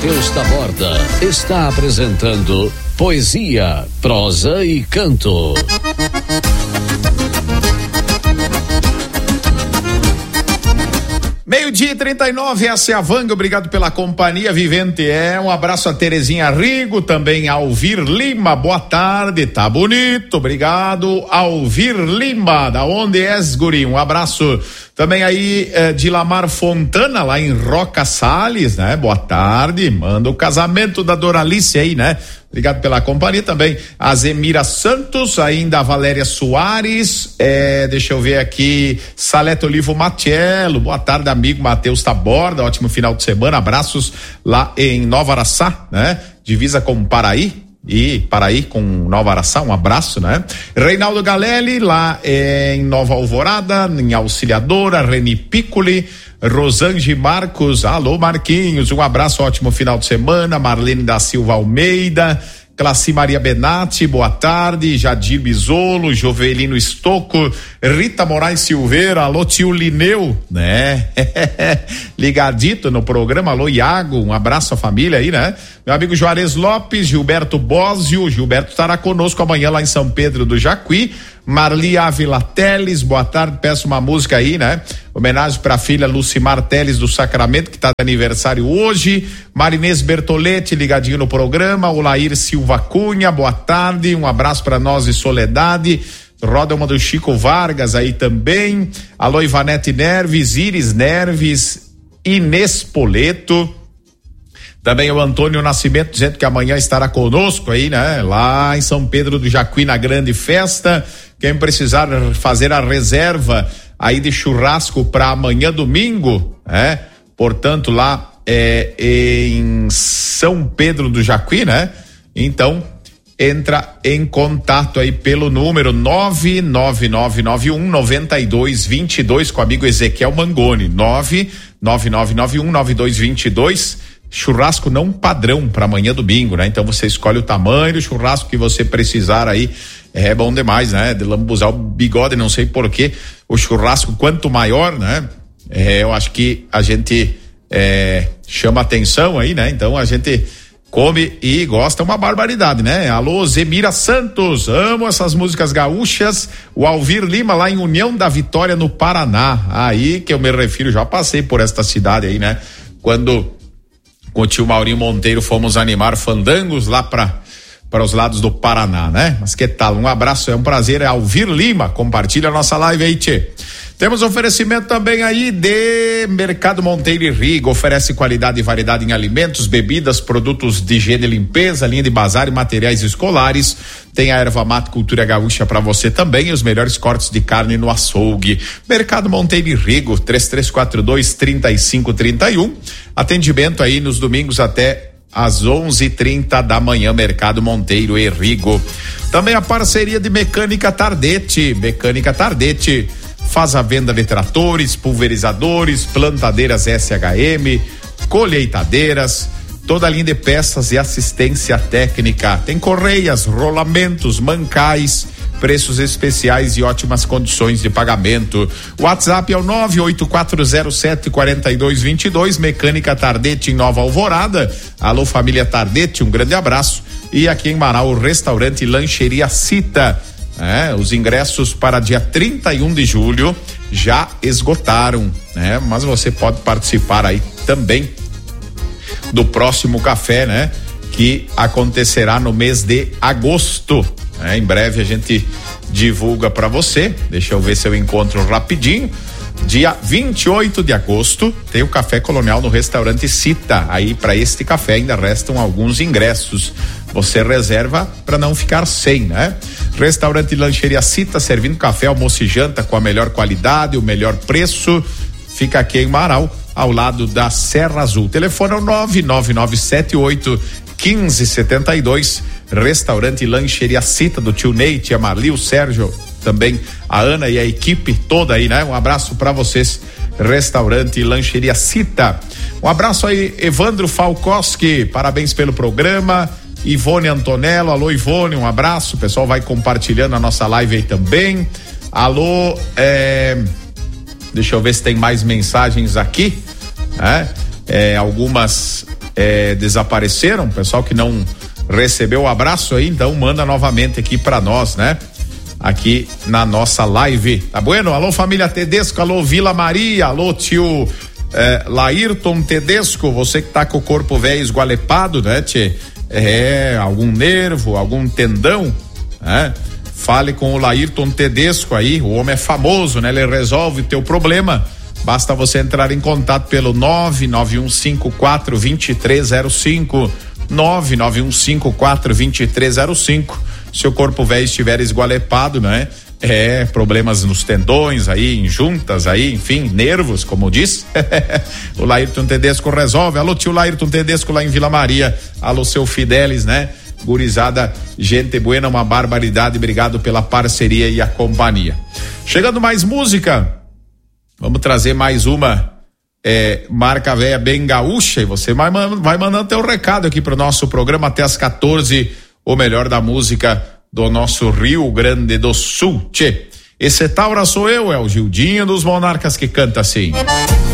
Matheus Taborda está apresentando Poesia, Prosa e Canto. Meio-dia e 39, essa é a Vanga, obrigado pela companhia, Vivente um abraço a Terezinha Rigo, também Alvir Lima, boa tarde, tá bonito, obrigado, Alvir Lima, da onde és, guri, um abraço também aí de Lamar Fontana, lá em Roca Salles, né, boa tarde, manda o casamento da Doralice aí, né, obrigado pela companhia também, a Zemira Santos, ainda a Valéria Soares, deixa eu ver aqui, Salete Olivo Matiello, boa tarde, amigo Matheus Taborda, ótimo final de semana, abraços lá em Nova Araçá, né, divisa com Paraí com Nova Araçá, um abraço, né? Reinaldo Galelli, lá em Nova Alvorada, em Auxiliadora, Reni Piccoli, Rosange Marcos, alô Marquinhos, um abraço, ótimo final de semana, Marlene da Silva Almeida, Claci Maria Benatti, boa tarde, Jadir Bisolo, Jovelino Estocco, Rita Moraes Silveira, alô tio Lineu, né? Ligadito no programa, alô Iago, um abraço à família aí, né? Meu amigo Juarez Lopes, Gilberto Bósio, Gilberto estará conosco amanhã lá em São Pedro do Jacuí, Marli Ávila Teles, boa tarde, peço uma música aí, né? Homenagem para a filha Lucimar Teles do Sacramento, que está de aniversário hoje, Marinês Bertoletti, ligadinho no programa, Olair Silva Cunha, boa tarde, um abraço para nós e Soledade, roda uma do Chico Vargas aí também, alô Ivanete Nerves, Iris Nerves, Inês Poleto, também o Antônio Nascimento dizendo que amanhã estará conosco aí, né? Lá em São Pedro do Jacuí na grande festa. Quem precisar fazer a reserva aí de churrasco para amanhã domingo, né? Portanto, lá em São Pedro do Jacuí, né? Então, entra em contato aí pelo número 999919222 com o amigo Ezequiel Mangoni, 999919222. Churrasco não padrão para amanhã domingo, né? Então você escolhe o tamanho do churrasco que você precisar aí, é bom demais, né? De lambuzar o bigode, não sei porquê, o churrasco quanto maior, né? Eu acho que a gente chama atenção aí, né? Então a gente come e gosta uma barbaridade, né? Alô Zemira Santos, amo essas músicas gaúchas, o Alvir Lima lá em União da Vitória no Paraná, aí que eu me refiro, já passei por esta cidade aí, né? Quando com o tio Maurinho Monteiro fomos animar fandangos lá para os lados do Paraná, né? Mas que tal? Um abraço, é um prazer, é Alvir Lima, compartilha a nossa live aí, tchê. Temos oferecimento também aí de Mercado Monteiro e Rigo, oferece qualidade e variedade em alimentos, bebidas, produtos de higiene e limpeza, linha de bazar e materiais escolares. Tem a erva mate cultura gaúcha para você também e os melhores cortes de carne no açougue. Mercado Monteiro e Rigo, 3342-3531. Atendimento aí nos domingos até às 11h30 da manhã, Mercado Monteiro e Rigo. Também a parceria de Mecânica Tardete. Mecânica Tardete faz a venda de tratores, pulverizadores, plantadeiras SHM, colheitadeiras, toda a linha de peças e assistência técnica. Tem correias, rolamentos, mancais, preços especiais e ótimas condições de pagamento. O WhatsApp é o 984074222, Mecânica Tardete em Nova Alvorada. Alô família Tardete, um grande abraço. E aqui em Manaus, o restaurante Lancheria Cita. Os ingressos para dia 31 de julho já esgotaram, né? Mas você pode participar aí também do próximo café, né? Que acontecerá no mês de agosto, né? Em breve a gente divulga para você, deixa eu ver se eu encontro rapidinho. Dia 28 de agosto tem o Café Colonial no restaurante Cita. Aí para este café ainda restam alguns ingressos. Você reserva para não ficar sem, né? Restaurante Lancheria Cita, servindo café, almoço e janta com a melhor qualidade, o melhor preço. Fica aqui em Marau, ao lado da Serra Azul. Telefone é o 99978-1572. Restaurante Lancheria Cita, do tio Ney, tia Marli, o Sérgio, também a Ana e a equipe toda aí, né? Um abraço para vocês, Restaurante Lancheria Cita. Um abraço aí, Evandro Falkowski, parabéns pelo programa. Ivone Antonello, alô Ivone, um abraço, o pessoal vai compartilhando a nossa live aí também. Alô, deixa eu ver se tem mais mensagens aqui, né? Algumas desapareceram, pessoal que não recebeu o abraço aí, então manda novamente aqui pra nós, né? Aqui na nossa live, tá bueno? Alô família Tedesco, alô Vila Maria, alô tio Laírton Tedesco, você que tá com o corpo velho esgualepado, né, tchê? Algum nervo, algum tendão, né? Fale com o Laírton Tedesco aí, o homem é famoso, né? Ele resolve o teu problema. Basta você entrar em contato pelo 991542305, 991542305. Se o corpo velho estiver esgualepado, né? Problemas nos tendões aí, em juntas aí, enfim, nervos, como diz. O Laírton Tedesco resolve. Alô, tio Laírton Tedesco lá em Vila Maria. Alô, seu Fidelis, né? Gurizada, gente buena, uma barbaridade. Obrigado pela parceria e a companhia. Chegando mais música. Vamos trazer mais uma marca velha bem gaúcha, e você vai mandando teu recado aqui pro nosso programa até as 14, o melhor da música do nosso Rio Grande do Sul. Tchê, esse Taura sou eu, é o Gildinho dos Monarcas que canta assim.